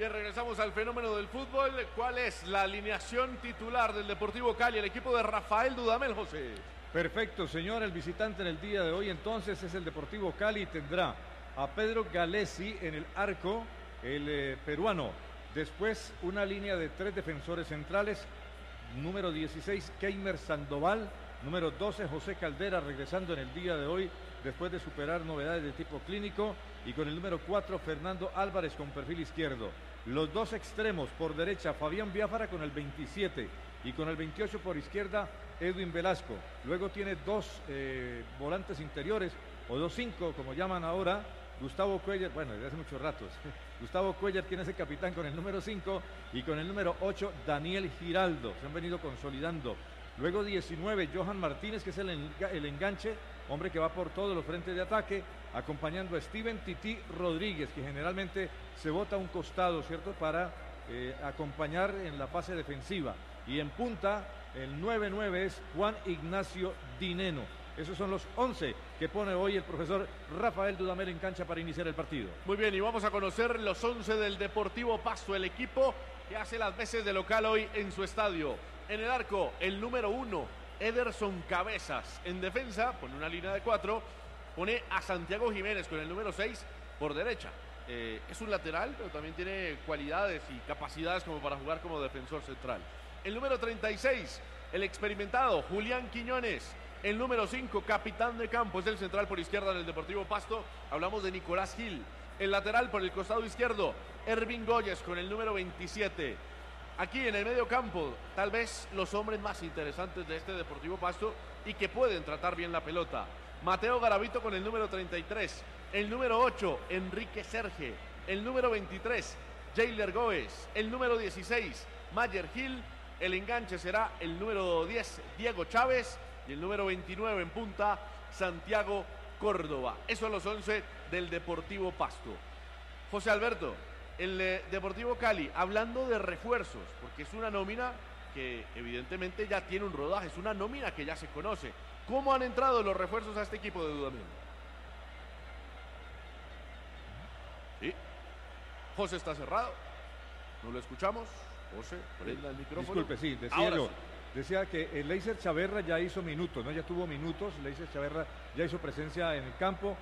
Bien, regresamos al fenómeno del fútbol. ¿Cuál es la alineación titular del Deportivo Cali? El equipo de Rafael Dudamel, José. Perfecto, señor. El visitante en el día de hoy entonces es el Deportivo Cali. Tendrá a Pedro Galesi en el arco, el peruano. Después una línea de 3 defensores centrales. Número 16, Keimer Sandoval. Número 12, José Caldera, regresando en el día de hoy después de superar novedades de tipo clínico. Y con el número 4, Fernando Álvarez con perfil izquierdo. Los dos extremos, por derecha, Fabián Biafara con el 27 y con el 28 por izquierda, Edwin Velasco. Luego tiene dos volantes interiores, o 2-5, como llaman ahora. Gustavo Cuellar, bueno, desde hace muchos ratos. Gustavo Cuellar, quien es el capitán con el número 5, y con el número 8, Daniel Giraldo. Se han venido consolidando. Luego 19, Johan Martínez, que es el enganche, hombre que va por todos los frentes de ataque, acompañando a Steven Tití Rodríguez, que generalmente se bota a un costado, ¿cierto?, para acompañar en la fase defensiva. Y en punta, el 9-9 es Juan Ignacio Dineno. Esos son los 11 que pone hoy el profesor Rafael Dudamel en cancha para iniciar el partido. Muy bien, y vamos a conocer los 11 del Deportivo Pasto, el equipo que hace las veces de local hoy en su estadio. En el arco, el número 1, Ederson Cabezas. En defensa, pone una línea de 4, pone a Santiago Jiménez con el número 6 por derecha. Es un lateral, pero también tiene cualidades y capacidades como para jugar como defensor central. El número 36, el experimentado Julián Quiñones. El número 5, capitán de campo, es el central por izquierda en el Deportivo Pasto. Hablamos de Nicolás Gil. El lateral por el costado izquierdo, Ervin Goyes con el número 27. Aquí en el medio campo, tal vez los hombres más interesantes de este Deportivo Pasto y que pueden tratar bien la pelota. Mateo Garavito con el número 33. El número 8, Enrique Serge. El número 23, Jailer Goes. El número 16, Mayer Gil. El enganche será el número 10, Diego Chávez. Y el número 29 en punta, Santiago Córdoba. Esos son los 11 del Deportivo Pasto. José Alberto, el Deportivo Cali, hablando de refuerzos, porque es una nómina que evidentemente ya tiene un rodaje, es una nómina que ya se conoce. ¿Cómo han entrado los refuerzos a este equipo de Dudamel? Sí. José está cerrado. No lo escuchamos. José, prenda el micrófono. Disculpe, sí, decía yo. Decía que el Leiser Chaverra ya hizo minutos, ¿no? Ya tuvo minutos, Leiser Chaverra ya hizo presencia en el campo.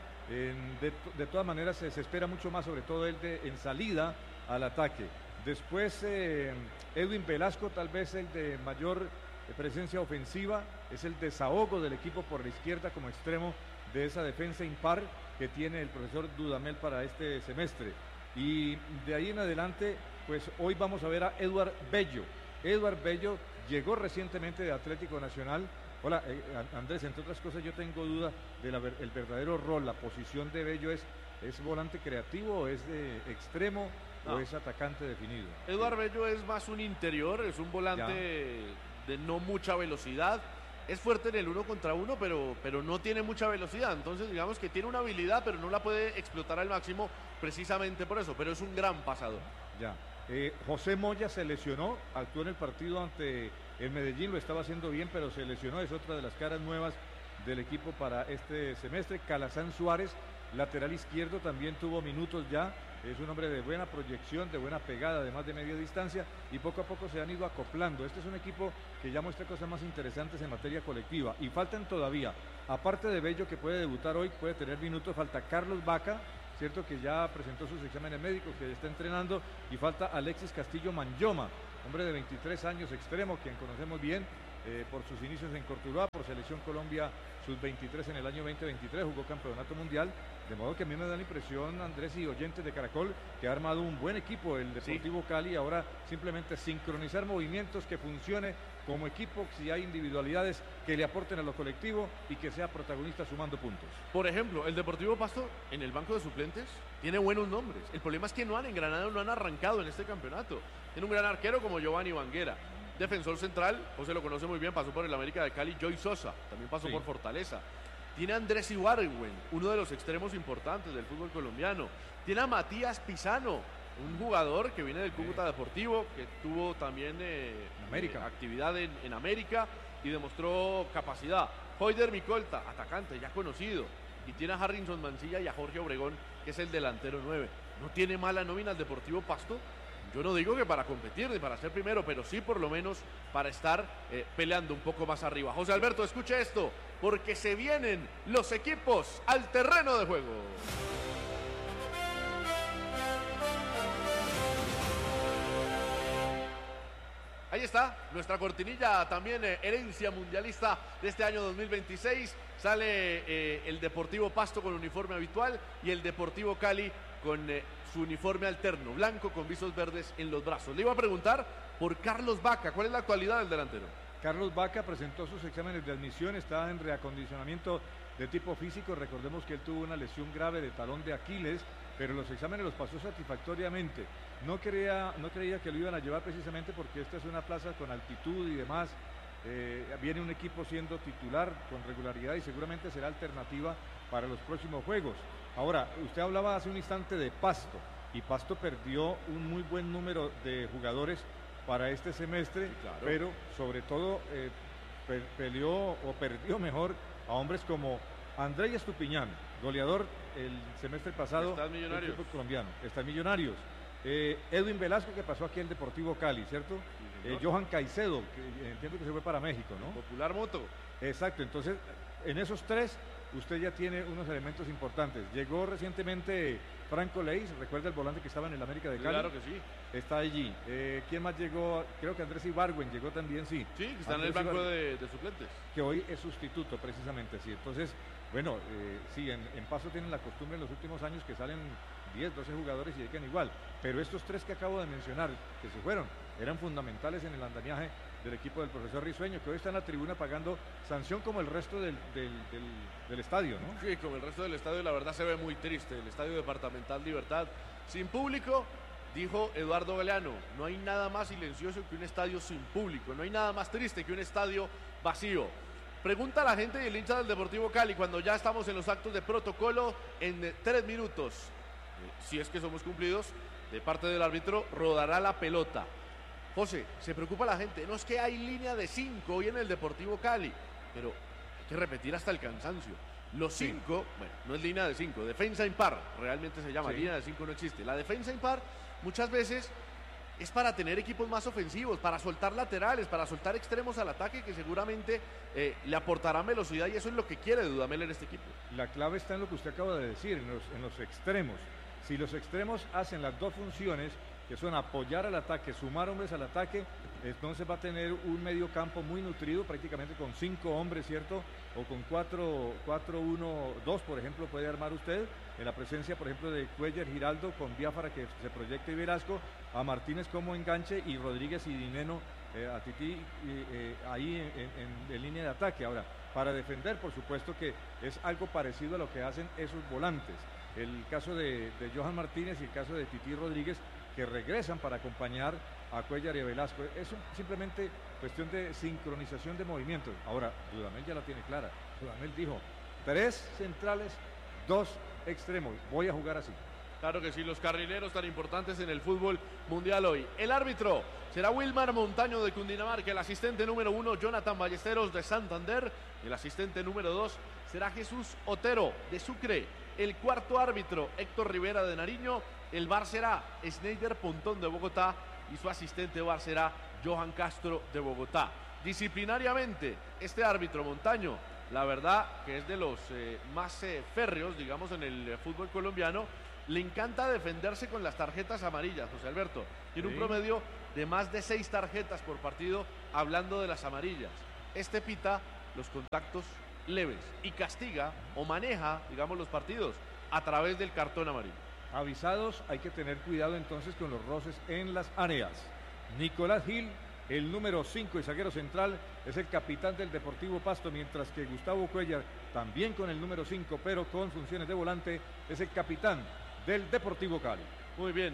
De todas maneras se espera mucho más, sobre todo él en salida al ataque. Después Edwin Velasco, tal vez el de mayor presencia ofensiva, es el desahogo del equipo por la izquierda como extremo de esa defensa impar que tiene el profesor Dudamel para este semestre. Y de ahí en adelante, pues hoy vamos a ver a Eduard Bello. Eduard Bello llegó recientemente de Atlético Nacional. Hola, Andrés, entre otras cosas yo tengo duda del verdadero rol, la posición de Bello. ¿Es volante creativo, o es de extremo, o es atacante definido? Eduard Bello es más un interior, es un volante de no mucha velocidad. Es fuerte en el 1 contra 1, pero no tiene mucha velocidad. Entonces digamos que tiene una habilidad, pero no la puede explotar al máximo precisamente por eso. Pero es un gran pasador. Ya. José Moya se lesionó, actuó en el partido ante el Medellín, lo estaba haciendo bien, pero se lesionó, es otra de las caras nuevas del equipo para este semestre. Calazán Suárez, lateral izquierdo, también tuvo minutos ya, es un hombre de buena proyección, de buena pegada, además de media distancia, y poco a poco se han ido acoplando. Este es un equipo que ya muestra cosas más interesantes en materia colectiva, y faltan todavía, aparte de Bello, que puede debutar hoy, puede tener minutos, falta Carlos Vaca, cierto, que ya presentó sus exámenes médicos, que ya está entrenando, y falta Alexis Castillo Manyoma, hombre de 23 años, extremo, quien conocemos bien por sus inicios en Cortuluá, por Selección Colombia Sub-23 en el año 2023, jugó campeonato mundial, de modo que a mí me da la impresión, Andrés y oyentes de Caracol, que ha armado un buen equipo el Deportivo Cali. Ahora simplemente sincronizar movimientos, que funcione como equipo, si hay individualidades que le aporten a lo colectivo y que sea protagonista sumando puntos. Por ejemplo, el Deportivo Pasto en el banco de suplentes tiene buenos nombres. El problema es que no han engranado, no han arrancado en este campeonato. Tiene un gran arquero como Giovanni Banguera. Defensor central, José lo conoce muy bien, pasó por el América de Cali, Joy Sosa, también pasó por Fortaleza. Tiene a Andrés Ibargüen, uno de los extremos importantes del fútbol colombiano. Tiene a Matías Pisano, un jugador que viene del Cúcuta Deportivo, que tuvo también actividad en América y demostró capacidad. Hoyder Micolta, atacante ya conocido. Y tiene a Harrison Mancilla y a Jorge Obregón, que es el delantero 9. ¿No tiene mala nómina el Deportivo Pasto? Yo no digo que para competir ni para ser primero, pero sí por lo menos para estar peleando un poco más arriba. José Alberto, escuche esto, porque se vienen los equipos al terreno de juego. Ahí está, nuestra cortinilla también herencia mundialista de este año 2026. Sale el Deportivo Pasto con uniforme habitual y el Deportivo Cali con su uniforme alterno, blanco con visos verdes en los brazos. Le iba a preguntar por Carlos Vaca, ¿cuál es la actualidad del delantero? Carlos Vaca presentó sus exámenes de admisión, está en reacondicionamiento de tipo físico. Recordemos que él tuvo una lesión grave de talón de Aquiles, pero los exámenes los pasó satisfactoriamente. No creía que lo iban a llevar precisamente porque esta es una plaza con altitud y demás. Viene un equipo siendo titular con regularidad y seguramente será alternativa para los próximos juegos. Ahora, usted hablaba hace un instante de Pasto, y Pasto perdió un muy buen número de jugadores para este semestre, sí, claro. Pero sobre todo perdió mejor a hombres como Andrés Estupiñán, goleador el semestre pasado del equipo colombiano. Está en Millonarios. Edwin Velasco, que pasó aquí al Deportivo Cali, ¿cierto? Sí, Johan Caicedo, que entiendo que se fue para México, ¿no? Popular Moto. Exacto, entonces en esos tres usted ya tiene unos elementos importantes. Llegó recientemente Franco Leis, recuerda el volante que estaba en el América de Cali. Claro que sí. Está allí. ¿Quién más llegó? Creo que Andrés Ibargüen llegó también, sí. Sí, que está Andrés en el banco de suplentes. Que hoy es sustituto, precisamente, sí. Entonces, bueno, sí, en Pasto tienen la costumbre en los últimos años que salen 10, 12 jugadores y llegan igual. Pero estos tres que acabo de mencionar, que se fueron, eran fundamentales en el andamiaje del equipo del profesor Risueño, que hoy está en la tribuna pagando sanción como el resto del estadio, ¿no? Sí, como el resto del estadio, la verdad se ve muy triste. El Estadio Departamental Libertad, sin público, dijo Eduardo Galeano, no hay nada más silencioso que un estadio sin público, no hay nada más triste que un estadio vacío. Pregunta a la gente y el hincha del Deportivo Cali, cuando ya estamos en los actos de protocolo, en 3 minutos, si es que somos cumplidos, de parte del árbitro, rodará la pelota. José, se preocupa la gente, no es que hay línea de 5 hoy en el Deportivo Cali, pero hay que repetir hasta el cansancio. Los 5, sí. Bueno, no es línea de 5, defensa impar, realmente se llama, sí. Línea de 5 no existe. La defensa impar muchas veces es para tener equipos más ofensivos, para soltar laterales, para soltar extremos al ataque que seguramente le aportarán velocidad, y eso es lo que quiere Dudamel en este equipo. La clave está en lo que usted acaba de decir, en los extremos. Si los extremos hacen las dos funciones, que son apoyar al ataque, sumar hombres al ataque, entonces va a tener un medio campo muy nutrido, prácticamente con 5 hombres, ¿cierto? O con 4-1-2, por ejemplo, puede armar usted, en la presencia, por ejemplo, de Cuellar, Giraldo, con Biafara que se proyecta y Velasco, a Martínez como enganche y Rodríguez y Dineno, a Tití ahí en línea de ataque. Ahora, para defender, por supuesto que es algo parecido a lo que hacen esos volantes. El caso de Johan Martínez y el caso de Tití Rodríguez, que regresan para acompañar a Cuellar y a Velasco. Es simplemente cuestión de sincronización de movimientos. Ahora, Dudamel ya la tiene clara. Dudamel dijo, 3 centrales, 2 extremos. Voy a jugar así. Claro que sí, los carrileros tan importantes en el fútbol mundial hoy. El árbitro será Wilmar Montaño de Cundinamarca, el asistente número 1, Jonathan Ballesteros de Santander, el asistente número 2 será Jesús Otero de Sucre, el cuarto árbitro Héctor Rivera de Nariño, el VAR será Schneider Pontón de Bogotá y su asistente VAR será Johan Castro de Bogotá. Disciplinariamente, este árbitro Montaño, la verdad que es de los más férreos, digamos, en el fútbol colombiano. Le encanta defenderse con las tarjetas amarillas, José Alberto. Tiene un promedio de más de 6 tarjetas por partido, hablando de las amarillas. Este pita los contactos leves y castiga o maneja, digamos, los partidos a través del cartón amarillo. Avisados, hay que tener cuidado entonces con los roces en las áreas. Nicolás Gil, el número 5 y zaguero central, es el capitán del Deportivo Pasto, mientras que Gustavo Cuellar, también con el número 5, pero con funciones de volante, es el capitán del Deportivo Cali. Muy bien,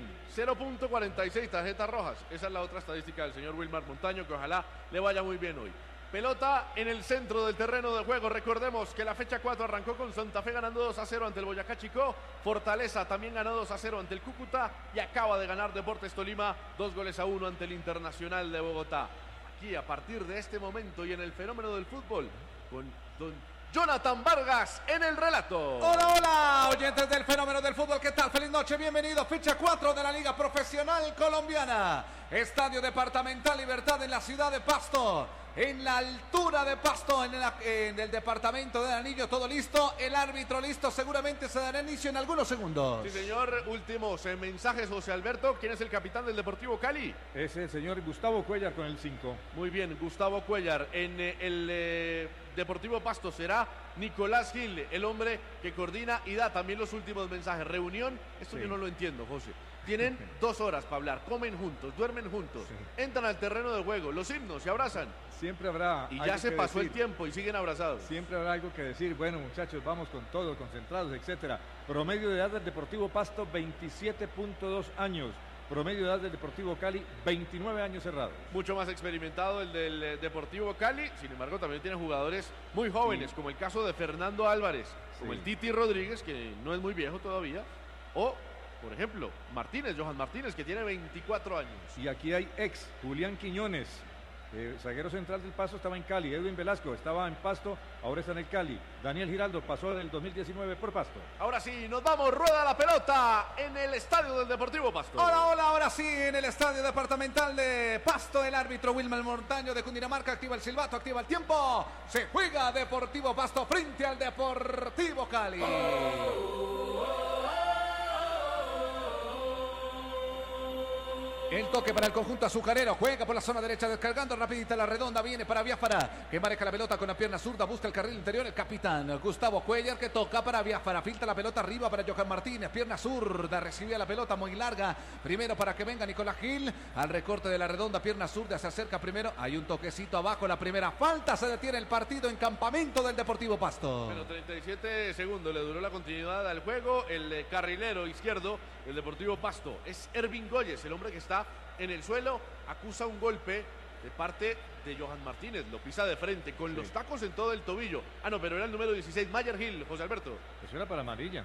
0.46 tarjetas rojas. Esa es la otra estadística del señor Wilmar Montaño, que ojalá le vaya muy bien hoy. Pelota en el centro del terreno de juego. Recordemos que la fecha 4 arrancó con Santa Fe ganando 2-0 ante el Boyacá Chicó. Fortaleza también ganó 2-0 ante el Cúcuta y acaba de ganar Deportes Tolima 2-1 ante el Internacional de Bogotá. Aquí, a partir de este momento y en el fenómeno del fútbol, con don Jonathan Vargas en el relato. Hola, hola, oyentes del fenómeno del fútbol, ¿qué tal? Feliz feliz noche, bienvenido. Fecha 4 de la Liga Profesional Colombiana. Estadio Departamental Libertad en la ciudad de Pasto. En la altura de Pasto, en el departamento del Anillo, todo listo. El árbitro listo, seguramente se dará inicio en algunos segundos. Sí, señor. Últimos mensajes, José Alberto. ¿Quién es el capitán del Deportivo Cali? Es el señor Gustavo Cuellar con el 5. Muy bien, Gustavo Cuellar. En el Deportivo Pasto será Nicolás Gil, el hombre que coordina y da también los últimos mensajes. Reunión, esto sí. Yo no lo entiendo, José. Tienen 2 horas para hablar, comen juntos, duermen juntos, entran al terreno de juego, los himnos, se abrazan. Siempre habrá. Y ya se pasó el tiempo y siguen abrazados. Siempre habrá algo que decir. Bueno, muchachos, vamos con todo, concentrados, etcétera. Promedio de edad del Deportivo Pasto, 27.2 años. Promedio de edad del Deportivo Cali, 29 años cerrados. Mucho más experimentado el del Deportivo Cali. Sin embargo, también tiene jugadores muy jóvenes, como el caso de Fernando Álvarez, como el Titi Rodríguez, que no es muy viejo todavía, o, por ejemplo, Johan Martínez, que tiene 24 años. Y aquí hay ex, Julián Quiñones, zaguero central del Pasto, estaba en Cali. Edwin Velasco estaba en Pasto, ahora está en el Cali. Daniel Giraldo pasó en el 2019 por Pasto. Ahora sí, nos vamos, rueda la pelota en el estadio del Deportivo Pasto. Ahora sí, en el estadio departamental de Pasto, el árbitro Wilmer Montaño de Cundinamarca activa el silbato, activa el tiempo. Se juega Deportivo Pasto frente al Deportivo Cali. El toque para el conjunto azucarero, juega por la zona derecha descargando rapidita la redonda, viene para Biafara, que maneja la pelota con la pierna zurda, busca el carril interior, el capitán Gustavo Cuellar, que toca para Biafara, filtra la pelota arriba para Johan Martínez, pierna zurda, recibía la pelota muy larga, primero para que venga Nicolás Gil, al recorte de la redonda, pierna zurda, se acerca primero, hay un toquecito abajo, la primera falta, se detiene el partido en campamento del Deportivo Pasto. Bueno, 37 segundos le duró la continuidad al juego, el carrilero izquierdo del Deportivo Pasto es Ervin Goyes, el hombre que está en el suelo, acusa un golpe de parte de Johan Martínez, lo pisa de frente, con los tacos en todo el tobillo. Ah, no, pero era el número 16, Mayer Gil, José Alberto. Eso era para amarilla.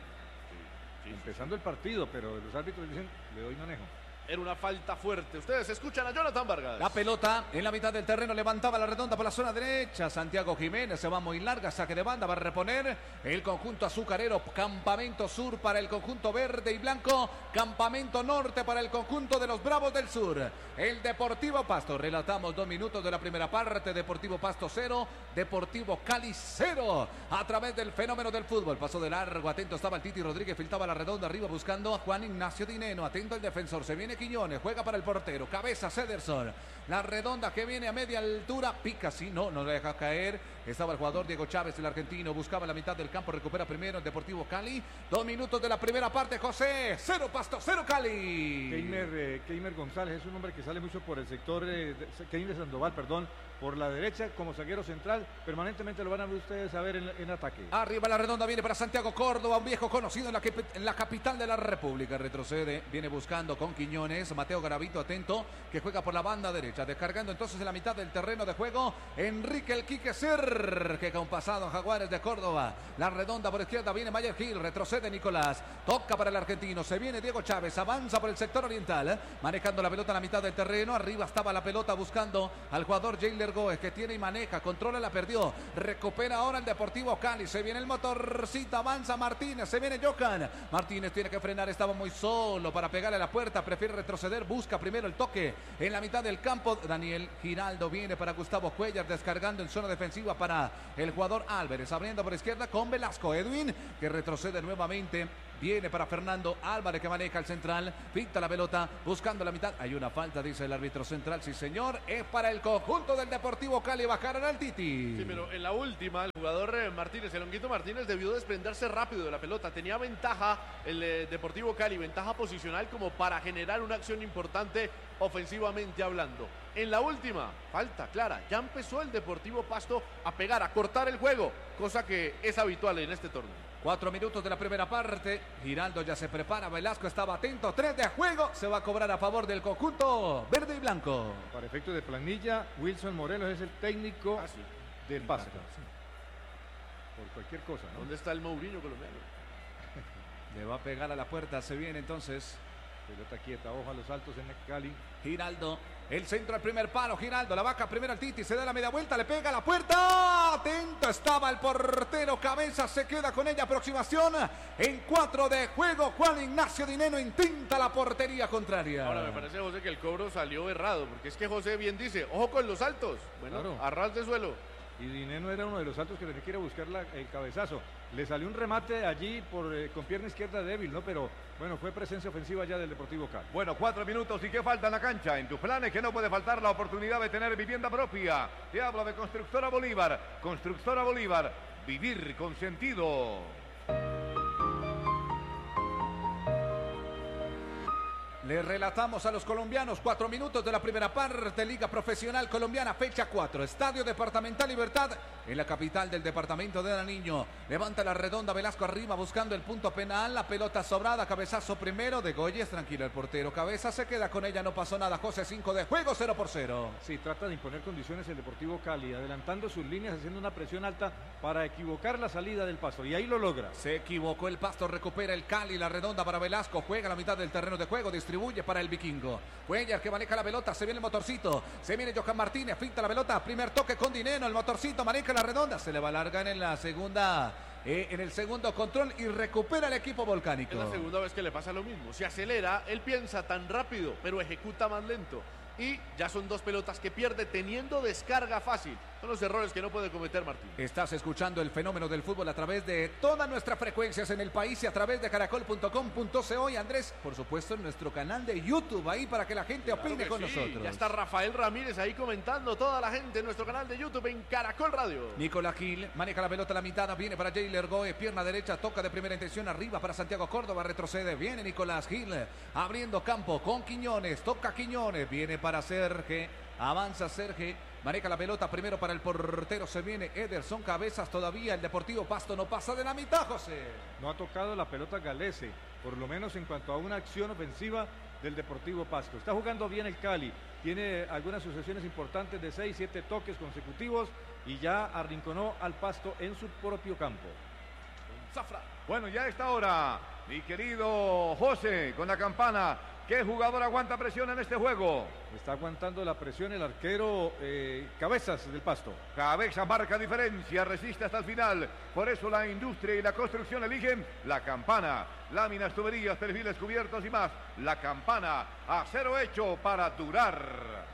Empezando el partido, pero los árbitros dicen, le doy manejo. Era una falta fuerte. Ustedes escuchan a Jonathan Vargas. La pelota en la mitad del terreno, levantaba la redonda por la zona derecha. Santiago Jiménez se va muy larga, saque de banda, va a reponer el conjunto azucarero. Campamento sur para el conjunto verde y blanco. Campamento norte para el conjunto de los Bravos del Sur. El Deportivo Pasto. Relatamos 2 minutos de la primera parte. Deportivo Pasto 0, Deportivo Cali 0. A través del fenómeno del fútbol. Pasó de largo, atento estaba el Titi Rodríguez, filtraba la redonda arriba buscando a Juan Ignacio Dineno. Atento el defensor, se viene Quiñones, juega para el portero, cabeza Cederson, la redonda que viene a media altura, pica, sí, no le deja caer, estaba el jugador Diego Chávez, el argentino, buscaba la mitad del campo, recupera primero el Deportivo Cali, 2 minutos de la primera parte, José, 0 Pasto, 0 Cali. Keimer González es un hombre que sale mucho por el sector, Keimer Sandoval, perdón, por la derecha como zaguero central, permanentemente lo van a ver ustedes a ver en ataque. Arriba la redonda viene para Santiago Córdoba, un viejo conocido en la capital de la República, retrocede, viene buscando con Quiñones, Mateo Garavito atento, que juega por la banda derecha, descargando entonces en la mitad del terreno de juego, Enrique el Quique Ser, que con pasado en Jaguares de Córdoba, la redonda por izquierda viene Mayer Gil, retrocede Nicolás, toca para el argentino, se viene Diego Chávez, avanza por el sector oriental, manejando la pelota en la mitad del terreno, arriba estaba la pelota buscando al jugador Jailer Goes, que tiene y maneja, controla, la perdió, recupera ahora el Deportivo Cali, se viene el motorcito, avanza Martínez, se viene Johan, Martínez tiene que frenar, estaba muy solo para pegarle a la puerta, prefiere retroceder, busca primero el toque en la mitad del campo, Daniel Giraldo viene para Gustavo Cuellar, descargando en zona defensiva para el jugador Álvarez, abriendo por izquierda con Velasco, Edwin, que retrocede nuevamente, viene para Fernando Álvarez, que maneja el central, pinta la pelota, buscando la mitad, hay una falta, dice el árbitro central, sí señor, es para el conjunto del Deportivo Cali, bajaron al Titi. Sí, pero en la última, el jugador Martínez, el Honguito Martínez, debió desprenderse rápido de la pelota, tenía ventaja el Deportivo Cali, ventaja posicional como para generar una acción importante ofensivamente hablando. En la última, falta clara, ya empezó el Deportivo Pasto a pegar, a cortar el juego, cosa que es habitual en este torneo. 4 minutos de la primera parte, Giraldo ya se prepara, Velasco estaba atento, 3 de juego, se va a cobrar a favor del conjunto verde y blanco. Para efectos de planilla, Wilson Morelos es el técnico del Pasto. Sí. Por cualquier cosa, ¿no? ¿Dónde está el Mourinho colombiano? Le va a pegar a la puerta, se viene entonces Pelota quieta, ojo a los altos en el Cali. Giraldo, el centro al primer palo, Giraldo, la vaca primero al Titi, se da la media vuelta, le pega a la puerta, atento estaba el portero, Cabeza se queda con ella, aproximación en 4 de juego, Juan Ignacio Dineno intenta la portería contraria. Ahora me parece, José, que el cobro salió errado, porque es que José bien dice, ojo con los altos, bueno, claro. A ras de suelo. Y Dineno era uno de los altos que tenía que ir a buscar el cabezazo. Le salió un remate allí con pierna izquierda débil, ¿no? Pero bueno, fue presencia ofensiva ya del Deportivo Cali. Bueno, 4 minutos y ¿qué falta en la cancha? En tus planes que no puede faltar la oportunidad de tener vivienda propia. Te hablo de Constructora Bolívar. Constructora Bolívar, vivir con sentido. Le relatamos a los colombianos 4 minutos de la primera parte, Liga Profesional Colombiana, fecha 4, Estadio Departamental Libertad, en la capital del departamento de Nariño. Levanta la redonda, Velasco arriba buscando el punto penal, la pelota sobrada, cabezazo primero de Goyes, tranquilo el portero, Cabeza se queda con ella, no pasó nada, José, 5 de juego, 0-0. Sí, trata de imponer condiciones el Deportivo Cali, adelantando sus líneas, haciendo una presión alta para equivocar la salida del Pasto, y ahí lo logra. Se equivocó el Pasto, recupera el Cali, la redonda para Velasco, juega a la mitad del terreno de juego, distribuye para el Vikingo. Cuellar que maneja la pelota, se viene el motorcito, se viene Johan Martínez, finta la pelota, primer toque con Dineno, el motorcito maneja la redonda, se le va a largar en la segunda, en el segundo control y recupera el equipo volcánico. Es la segunda vez que le pasa lo mismo, se acelera, él piensa tan rápido, pero ejecuta más lento. Y ya son 2 pelotas que pierde teniendo descarga fácil. Son los errores que no puede cometer Martín. Estás escuchando el fenómeno del fútbol a través de todas nuestras frecuencias en el país y a través de caracol.com.co y Andrés, por supuesto, en nuestro canal de YouTube, ahí para que la gente opine con nosotros. Ya está Rafael Ramírez ahí comentando, toda la gente en nuestro canal de YouTube en Caracol Radio. Nicolás Gil maneja la pelota a la mitad, viene para Jailer Goe, pierna derecha, toca de primera intención arriba para Santiago Córdoba, retrocede, viene Nicolás Gil, abriendo campo con Quiñones, toca Quiñones, viene para Serge, avanza Serge, maneja la pelota primero para el portero, se viene Ederson Cabezas, todavía el Deportivo Pasto no pasa de la mitad, José. No ha tocado la pelota Galese, por lo menos en cuanto a una acción ofensiva del Deportivo Pasto. Está jugando bien el Cali, tiene algunas sucesiones importantes de 6, 7 toques consecutivos y ya arrinconó al Pasto en su propio campo. Zafra. Bueno, ya está hora, mi querido José, con la campana. ¿Qué jugador aguanta presión en este juego? Está aguantando la presión el arquero Cabezas del Pasto. Cabeza marca diferencia, resiste hasta el final. Por eso la industria y la construcción eligen la campana. Láminas, tuberías, perfiles cubiertos y más. La campana, acero hecho para durar.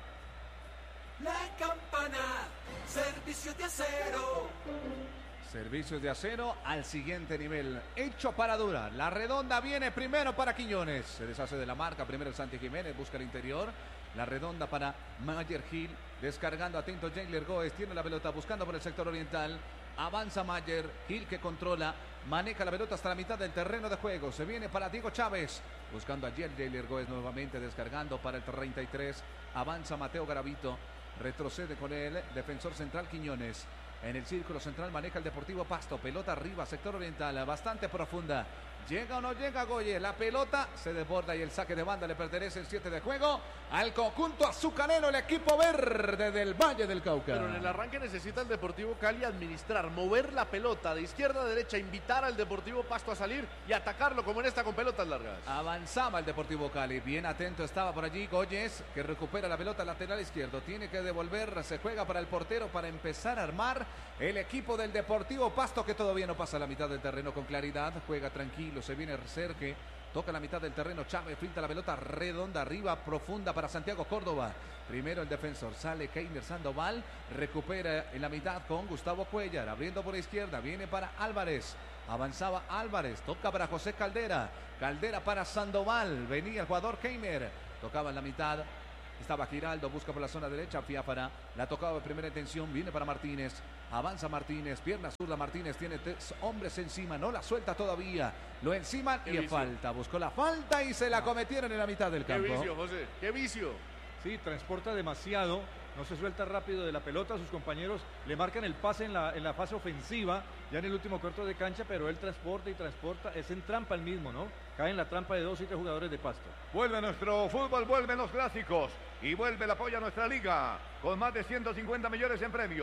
La campana, servicios de acero. Servicios de acero al siguiente nivel, hecho para durar. La redonda viene primero para Quiñones, se deshace de la marca, primero el Santi Jiménez, busca el interior. La redonda para Mayer Gil, descargando, atento Jailer Goes, tiene la pelota buscando por el sector oriental. Avanza Mayer Gil que controla, maneja la pelota hasta la mitad del terreno de juego. Se viene para Diego Chávez, buscando allí el Jailer Goes nuevamente, descargando para el 33. Avanza Mateo Garavito, retrocede con el defensor central Quiñones. En el círculo central maneja el Deportivo Pasto, pelota arriba, sector oriental, bastante profunda. ¿Llega o no llega Goye? La pelota se desborda y el saque de banda le pertenece el 7 de juego al conjunto azucarero, el equipo verde del Valle del Cauca. Pero en el arranque necesita el Deportivo Cali administrar, mover la pelota de izquierda a derecha, invitar al Deportivo Pasto a salir y atacarlo como en esta con pelotas largas. Avanzaba el Deportivo Cali, bien atento estaba por allí Goyes, que recupera la pelota lateral izquierdo, tiene que devolver, se juega para el portero para empezar a armar el equipo del Deportivo Pasto, que todavía no pasa la mitad del terreno con claridad, juega tranquilo, se viene Serge, toca la mitad del terreno, Chávez finta la pelota redonda arriba, profunda para Santiago Córdoba. Primero el defensor, sale Keiner Sandoval, recupera en la mitad con Gustavo Cuellar, abriendo por la izquierda, viene para Álvarez, avanzaba Álvarez, toca para José Caldera, Caldera para Sandoval, venía el jugador Keiner, tocaba en la mitad. Estaba Giraldo, busca por la zona derecha, Fiáfara, la tocaba de primera intención, viene para Martínez, avanza Martínez, pierna zurda, Martínez tiene 3 hombres encima, no la suelta todavía, lo enciman y es falta, buscó la falta y se la cometieron en la mitad del campo. Qué vicio, José, qué vicio. Sí, transporta demasiado, no se suelta rápido de la pelota, sus compañeros le marcan el pase en la fase ofensiva, ya en el último cuarto de cancha, pero él transporta y transporta, es en trampa el mismo, ¿no? Cae en la trampa de 2 y 3 jugadores de Pasto. Vuelve nuestro fútbol, vuelven los clásicos y vuelve el apoyo a nuestra liga con más de 150 millones en premios.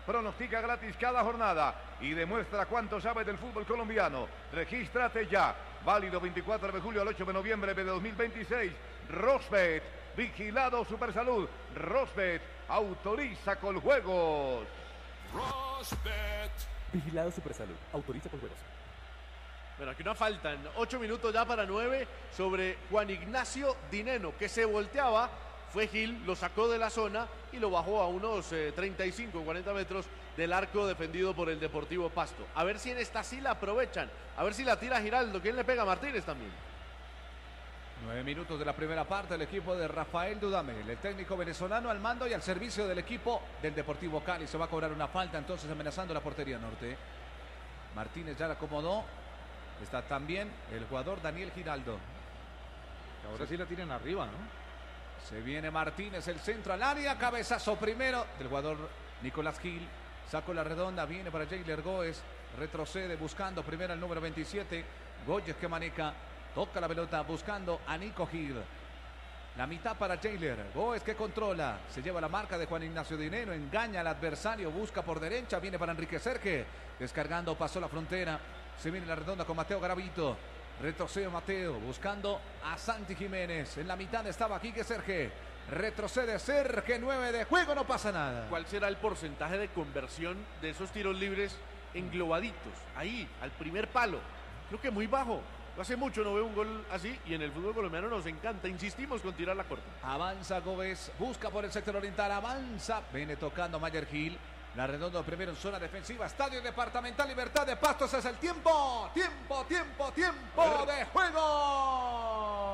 pronostica gratis cada jornada y demuestra cuánto sabes del fútbol colombiano. Regístrate ya. Válido 24 de julio al 8 de noviembre de 2026. Rosbet, vigilado Supersalud. Rosbet, autoriza con juegos. Rosbet. Vigilado Supersalud, autoriza con juegos. Bueno, aquí no faltan 8 minutos ya para 9 sobre Juan Ignacio Dineno, que se volteaba. Fue Gil, lo sacó de la zona y lo bajó a unos 35, 40 metros del arco defendido por el Deportivo Pasto. A ver si en esta sí la aprovechan. A ver si la tira Giraldo. ¿Quién le pega a Martínez también? 9 minutos de la primera parte, el equipo de Rafael Dudamel, el técnico venezolano al mando y al servicio del equipo del Deportivo Cali. Se va a cobrar una falta entonces amenazando la portería norte. Martínez ya la acomodó. Está también el jugador Daniel Giraldo. Ahora sí la tienen arriba, ¿no? Se viene Martínez, el centro al área, cabezazo primero del jugador Nicolás Gil. Sacó la redonda, viene para Jailer Góez, retrocede buscando primero el número 27, Góez que maneja, toca la pelota buscando a Nico Gil. La mitad para Jailer, Góez que controla, se lleva la marca de Juan Ignacio Dineno, engaña al adversario, busca por derecha, viene para Enrique Serge, descargando, pasó la frontera, se viene la redonda con Mateo Garavito. Retrocede Mateo, buscando a Santi Jiménez. En la mitad estaba Quique Serge. Retrocede Serge, 9 de juego, no pasa nada. ¿Cuál será el porcentaje de conversión de esos tiros libres englobaditos? Ahí, al primer palo. Creo que muy bajo. Hace mucho no veo un gol así y en el fútbol colombiano nos encanta. Insistimos con tirar la corta. Avanza Gómez, busca por el sector oriental, avanza. Viene tocando Mayer Gil. La redonda primero en zona defensiva. Estadio Departamental Libertad de Pastos. Es el tiempo. Tiempo de juego.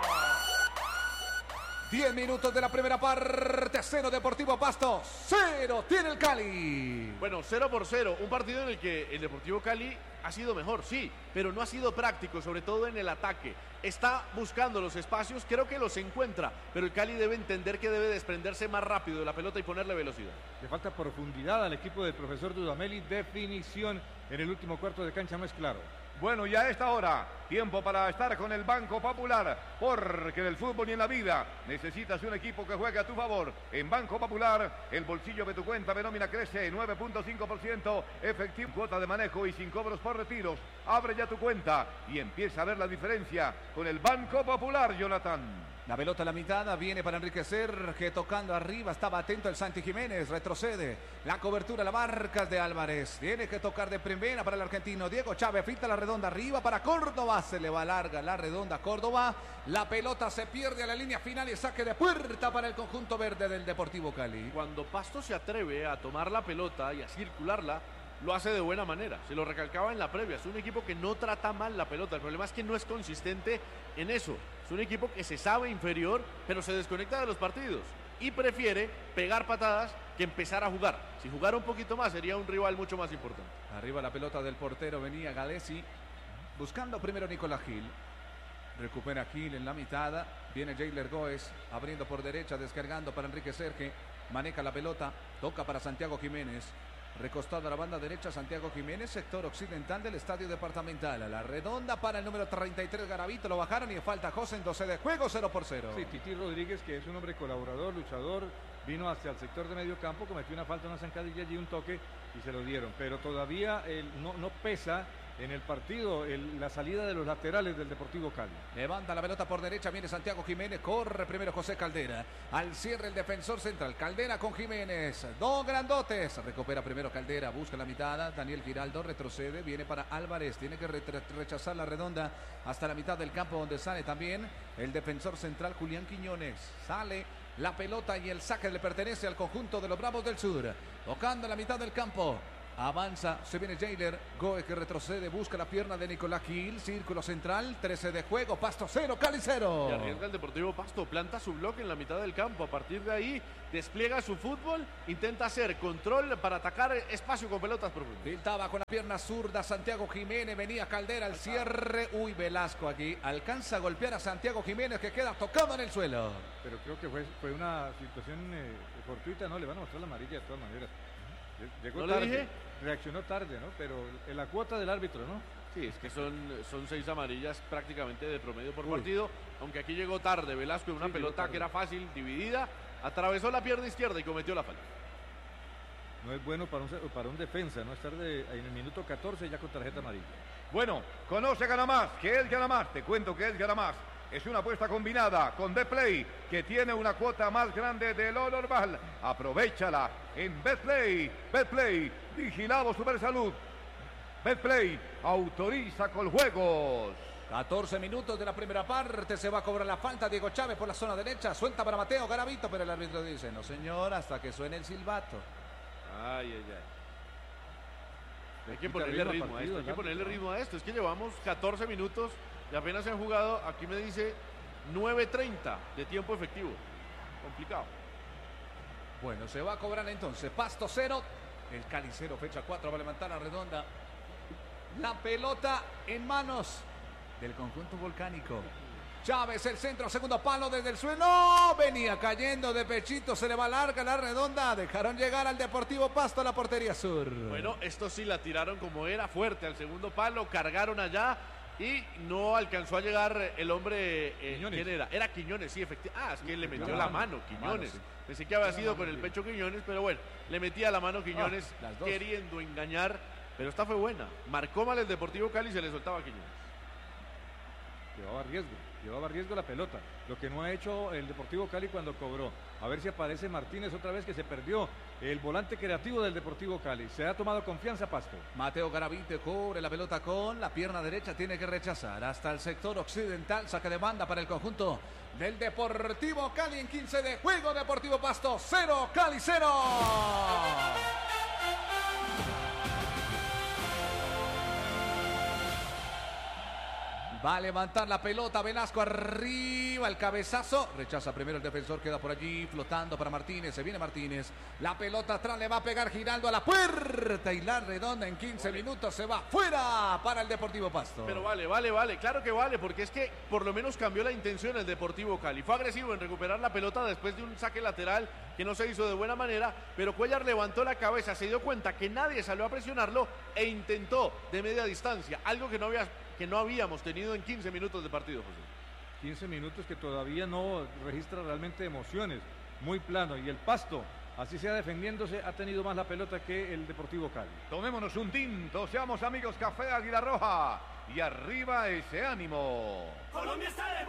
10 minutos de la primera parte. 0 Deportivo Pasto. 0 tiene el Cali. Bueno, 0-0. Un partido en el que el Deportivo Cali ha sido mejor, sí, pero no ha sido práctico, sobre todo en el ataque. Está buscando los espacios, creo que los encuentra, pero el Cali debe entender que debe desprenderse más rápido de la pelota y ponerle velocidad. Le falta profundidad al equipo del profesor Dudamel y definición en el último cuarto de cancha, no es claro. Bueno, ya a esta hora, tiempo para estar con el Banco Popular, porque en el fútbol y en la vida necesitas un equipo que juegue a tu favor. En Banco Popular, el bolsillo de tu cuenta de nómina crece 9.5%, efectivo, cuota de manejo y sin cobros por retiros. Abre ya tu cuenta y empieza a ver la diferencia con el Banco Popular, Jonathan. La pelota a la mitad, viene para Enrique Serge, tocando arriba, estaba atento el Santi Jiménez, retrocede, la cobertura, la marca de Álvarez, tiene que tocar de primera para el argentino, Diego Chávez, finta la redonda arriba para Córdoba, se le va larga la redonda Córdoba, la pelota se pierde a la línea final y saque de puerta para el conjunto verde del Deportivo Cali. Cuando Pasto se atreve a tomar la pelota y a circularla, lo hace de buena manera, se lo recalcaba en la previa, es un equipo que no trata mal la pelota, el problema es que no es consistente en eso, es un equipo que se sabe inferior, pero se desconecta de los partidos y prefiere pegar patadas que empezar a jugar. Si jugara un poquito más sería un rival mucho más importante. Arriba la pelota del portero, venía Galesi, buscando primero Nicolás Gil, recupera Gil en la mitad, viene Jailer Góez, abriendo por derecha, descargando para Enrique Serge, maneja la pelota, toca para Santiago Jiménez. Recostado a la banda derecha, Santiago Jiménez, sector occidental del Estadio Departamental. A la redonda para el número 33, Garavito, lo bajaron y falta José en 12 de juego, 0-0. Sí, Titi Rodríguez, que es un hombre colaborador, luchador, vino hacia el sector de medio campo, cometió una falta, una zancadilla allí, un toque y se lo dieron. Pero todavía no pesa en el partido la salida de los laterales del Deportivo Cali. Levanta la pelota por derecha, viene Santiago Jiménez, corre primero José Caldera. Al cierre el defensor central, Caldera con Jiménez, dos grandotes. Recupera primero Caldera, busca la mitad, Daniel Giraldo retrocede, viene para Álvarez, tiene que rechazar la redonda hasta la mitad del campo donde sale también el defensor central Julián Quiñones. Sale la pelota y el saque le pertenece al conjunto de los Bravos del Sur. Tocando la mitad del campo. Avanza, se viene Jailer Góez que retrocede, busca la pierna de Nicolás Gil, círculo central, 13 de juego, Pasto 0, Cali 0. Y arriesga el Deportivo Pasto, planta su bloque en la mitad del campo, a partir de ahí despliega su fútbol, intenta hacer control para atacar espacio con pelotas profundas. Filtaba con la pierna zurda Santiago Jiménez, venía Caldera al cierre, Velasco aquí, alcanza a golpear a Santiago Jiménez que queda tocado en el suelo. Pero creo que fue una situación fortuita, no, le van a mostrar la amarilla de todas maneras. Llegó ¿No tarde, le dije? reaccionó tarde, ¿no? Pero en la cuota del árbitro, ¿no? Sí, es que son 6 amarillas prácticamente de promedio por partido, aunque aquí llegó tarde Velasco en una pelota que era fácil, dividida, atravesó la pierna izquierda y cometió la falta. no es bueno para un defensa, no estar en el minuto 14 ya con tarjeta amarilla. Bueno, conoce Gana Más. ¿Qué es Gana Más? Te cuento que es Gana Más. Es una apuesta combinada con Betplay, que tiene una cuota más grande de lo normal. Aprovechala en Betplay. Betplay, vigilado Supersalud. Betplay, autoriza con juegos. 14 minutos de la primera parte, se va a cobrar la falta. Diego Chávez por la zona derecha, suelta para Mateo Garavito, pero el árbitro dice, no señor, hasta que suene el silbato. Ay, ay, ay. Hay que ponerle ritmo a esto, hay que ponerle ritmo a esto. Es que llevamos 14 minutos y apenas se han jugado, aquí me dice 9:30 de tiempo efectivo. Complicado. Bueno, se va a cobrar entonces Pasto 0, el Cali 0, fecha 4, va a levantar la redonda. La pelota en manos del conjunto volcánico. Chávez, el centro, segundo palo desde el suelo. Venía cayendo de pechito, se le va larga la redonda. Dejaron llegar al Deportivo Pasto a la portería sur. Bueno, esto sí la tiraron como era, fuerte al segundo palo, cargaron allá y no alcanzó a llegar el hombre. ¿Quién era? Era Quiñones, sí, efectivamente. Es que le metió la mano, Quiñones. Sí. Pensé que había sido con el pecho Quiñones, pero bueno, le metía la mano Quiñones queriendo engañar. Pero esta fue buena. Marcó mal el Deportivo Cali y se le soltaba a Quiñones. Llevaba riesgo la pelota. Lo que no ha hecho el Deportivo Cali cuando cobró. A ver si aparece Martínez otra vez, que se perdió el volante creativo del Deportivo Cali. Se ha tomado confianza Pasto. Mateo Garavito cubre la pelota con la pierna derecha, tiene que rechazar hasta el sector occidental. Saque de banda para el conjunto del Deportivo Cali en 15 de juego. Deportivo Pasto 0, Cali 0. Va a levantar la pelota, Velasco arriba, el cabezazo. Rechaza primero el defensor, queda por allí flotando para Martínez. Se viene Martínez. La pelota atrás le va a pegar Giraldo a la puerta. Y la redonda en 15 minutos se va fuera para el Deportivo Pasto. Pero vale. Claro que vale, porque es que por lo menos cambió la intención el Deportivo Cali. Fue agresivo en recuperar la pelota después de un saque lateral que no se hizo de buena manera. Pero Cuellar levantó la cabeza, se dio cuenta que nadie salió a presionarlo e intentó de media distancia. Algo que no habíamos tenido en 15 minutos de partido, José. 15 minutos que todavía no registra realmente emociones. Muy plano. Y el Pasto, así sea defendiéndose, ha tenido más la pelota que el Deportivo Cali. Tomémonos un tinto, seamos amigos Café Águila Roja. Y arriba ese ánimo. Colombia está de